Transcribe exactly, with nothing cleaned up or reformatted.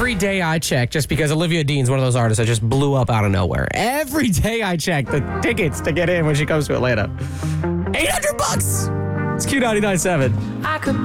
Every day I check, just because Olivia Dean's one of those artists that just blew up out of nowhere. Every day I check the tickets to get in when she comes to Atlanta. eight hundred bucks! It's Q ninety-nine point seven. I could